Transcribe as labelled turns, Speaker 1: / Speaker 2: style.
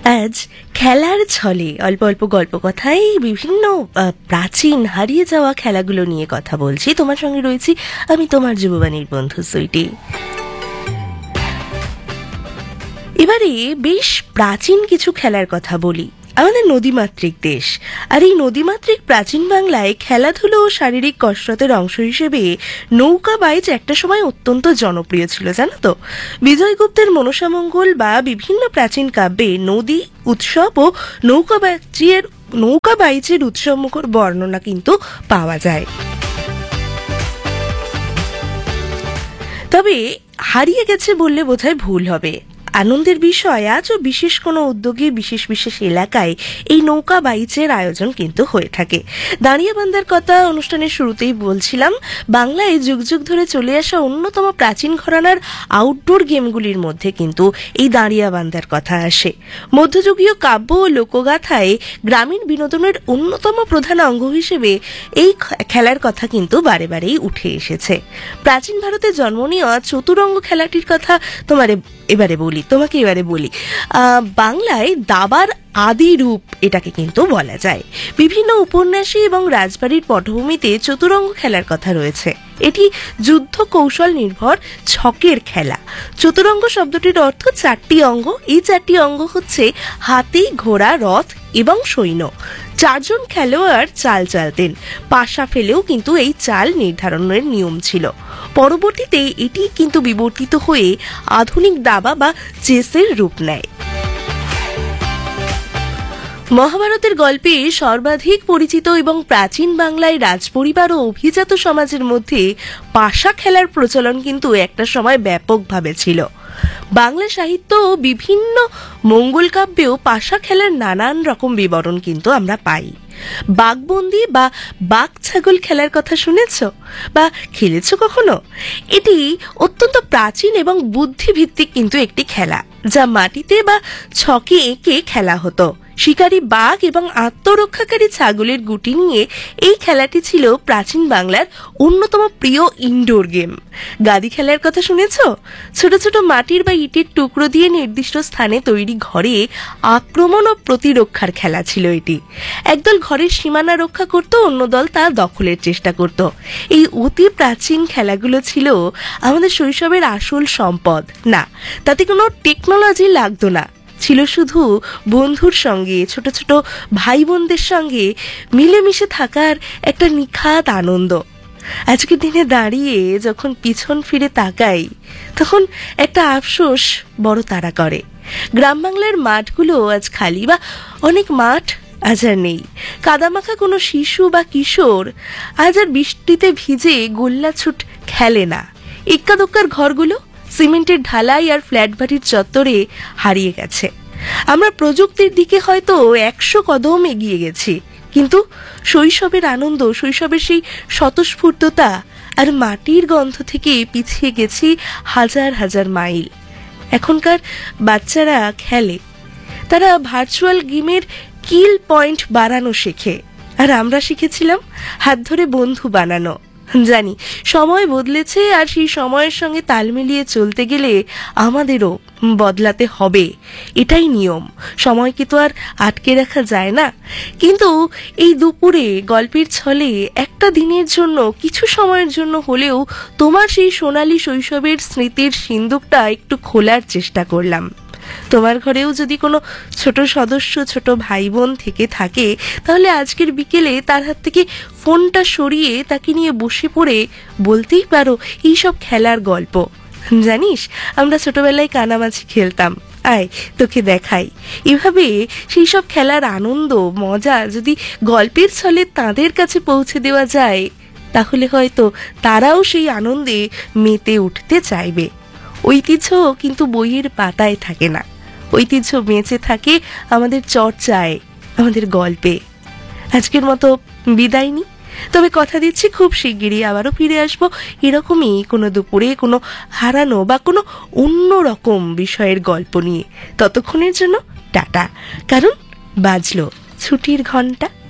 Speaker 1: আজ খেলার ছলে অল্প অল্প গল্প কথায় বিভিন্ন প্রাচীন হারিয়ে যাওয়া খেলাগুলো নিয়ে কথা বলছি। তোমার সঙ্গে রয়েছি আমি, তোমার যুববাণীর বন্ধু সুইটি। এবারে বেশ প্রাচীন কিছু খেলার কথা বলি। আমাদের নদীমাতৃক দেশ, আর এই নদীমাতৃক প্রাচীন বাংলায় খেলাধুলো ও শারীরিক কসরতের অংশ হিসেবে নৌকা বাইচ একটা সময় অত্যন্ত জনপ্রিয় ছিল, জানো তো? বিজয়গুপ্তের মনসামঙ্গল বা বিভিন্ন প্রাচীন কাব্যে নদী উৎসব ও নৌকা বাইচের উৎসবমুখর বর্ণনা কিন্তু পাওয়া যায়। তবে হারিয়ে গেছে বললে বোধহয় ভুল হবে। আনন্দের বিষয়, আজও বিশেষ কোনো উদ্যোগে বিশেষ বিশেষ এলাকায় এই নৌকা বাইচের আয়োজন কিন্তু হয়ে থাকে। দাঁড়িয়াবান্ধার কথা অনুষ্ঠানের শুরুতেই বলছিলাম। বাংলায় যুগ যুগ ধরে চলে আসা অন্যতম প্রাচীন ঘরানার আউটডোর গেমগুলির মধ্যে কিন্তু এই দাঁড়িয়াবান্ধার কথা আসে। মধ্যযুগীয় কাব্য ও লোকগাথায় গ্রামীণ বিনোদনের অন্যতম প্রধান অঙ্গ হিসেবে এই খেলার কথা কিন্তু বারে বারেই উঠে এসেছে। প্রাচীন ভারতে জন্ম নেওয়া চতুরঙ্গ খেলাটির কথা তোমাকে এবারে বলি। বাংলায় দাবার আদি রূপ এটাকে কিন্তু বলা যায়। বিভিন্ন উপন্যাসে এবং রাজবাড়ির পটভূমিতে চতুরঙ্গ খেলার কথা রয়েছে। এটি যুদ্ধ কৌশল নির্ভর ছকের খেলা। চতুরঙ্গ শব্দটির অর্থ চারটি অঙ্গ। এই চারটি অঙ্গ হচ্ছে হাতি, ঘোড়া, রথ এবং সৈন্য। চারজন খেলোয়াড় চাল চালতেন। পাশা ফেলেও কিন্তু এই চাল নির্ধারণের নিয়ম ছিল। পরবর্তীতে এটি কিন্তু বিবর্তিত হয়ে আধুনিক দাবা বা চেসের রূপ নেয়। মহাভারতের গল্পে সর্বাধিক পরিচিত এবং প্রাচীন বাংলায় রাজপরিবার ও অভিজাত সমাজের মধ্যে পাশা খেলার প্রচলন কিন্তু একটা সময় ব্যাপকভাবে ছিল। বাংলা সাহিত্য ও বিভিন্ন মঙ্গল কাব্যেও পাশা খেলার নানান রকম বিবরণ কিন্তু আমরা পাই। বাঘবন্দি বা বাঘ ছাগল খেলার কথা শুনেছ বা খেলেছ কখনো? এটি অত্যন্ত প্রাচীন এবং বুদ্ধিভিত্তিক কিন্তু একটি খেলা, যা মাটিতে বা ছকে এঁকে খেলা হতো। শিকারী বাঘ এবং আত্মরক্ষাকারী ছাগলের গুটি নিয়ে এই খেলাটি ছিল প্রাচীন বাংলার অন্যতম প্রিয় ইনডোর গেম। গাদি খেলার কথা শুনেছ? ছোট ছোট মাটির বা ইটের টুকরো দিয়ে নির্দিষ্ট স্থানে তৈরি ঘরে আক্রমণ ও প্রতিরক্ষার খেলা ছিল এটি। একদল ঘরের সীমানা রক্ষা করত, অন্য দল তা দখলের চেষ্টা করত। এই অতি প্রাচীন খেলাগুলো ছিল আমাদের শৈশবের আসল সম্পদ। না, তাতে কোনো টেকনোলজি লাগতো না, ছিল শুধু বন্ধুর সঙ্গে, ছোট ছোট ভাই বোনদের সঙ্গে মিলেমিশে থাকার একটা নিখাত আনন্দ। আজকের দিনে দাঁড়িয়ে যখন পিছন ফিরে তাকাই, তখন একটা আফসোস বড় তাড়া করে। গ্রাম বাংলার মাঠগুলো আজ খালি, বা অনেক মাঠ আজ আর নেই। কাদামাখা কোনো শিশু বা কিশোর আজ আর বৃষ্টিতে ভিজে গোল্লা ছুট খেলে না। এক্কা দোক্কার ঘরগুলো সিমেন্টের ঢালাই আর ফ্ল্যাট বাড়ির চত্বরে হারিয়ে গেছে। আমরা প্রযুক্তির দিকে হয়তো 100 কদম এগিয়ে গেছি, কিন্তু শৈশবের আনন্দ, শৈশবের সেই স্বতঃস্ফূর্ততা আর মাটির গন্ধ থেকে পিছিয়ে গেছি হাজার হাজার মাইল। এখনকার বাচ্চারা খেলে, তারা ভার্চুয়াল গেমের কিল পয়েন্ট বাড়ানো শেখে, আর আমরা শিখেছিলাম হাত ধরে বন্ধু বানানো। জানি সময় বদলেছে, আর সেই সময়ের সঙ্গে তাল মিলিয়ে চলতে গেলে আমাদেরও বদলাতে হবে, এটাই নিয়ম। সময়কে তো আর আটকে রাখা যায় না। কিন্তু এই দুপুরে গল্পের ছলে একটা দিনের জন্য, কিছু সময়ের জন্য হলেও তোমার সেই সোনালী শৈশবের স্মৃতির সিন্দুকটা একটু খোলার চেষ্টা করলাম। তোমার ঘরেও যদি কোনো ছোট সদস্য, ছোট ভাই বোন থেকে থাকে, তাহলে আজকের বিকেলে তার হাত থেকে ফোনটা সরিয়ে তাকে নিয়ে বসে পড়ে বলতেই পারো এইসব খেলার গল্প। জানিস, আমরা ছোটবেলায় কানামাছি খেলতাম, আয় তোকে দেখাই। এভাবে সেই সব খেলার আনন্দ, মজা যদি গল্পের ছলে তাদের কাছে পৌঁছে দেওয়া যায়, তাহলে হয়তো তারাও সেই আনন্দে মেতে উঠতে চাইবে। ঐতিহ্য কিন্তু বইয়ের পাতায় থাকে না, ঐতিহ্য বেঁচে থাকে আমাদের চর্চায়, আমাদের গল্পে। আজকের মতো বিদায় নি, তবে কথা দিচ্ছি খুব শিগগিরই আবারও ফিরে আসবো এরকমই কোনো দুপুরে, কোনো হারানো বা কোনো অন্য রকম বিষয়ের গল্প নিয়ে। ততক্ষণের জন্য টাটা, কারণ বাজলো ছুটির ঘন্টা।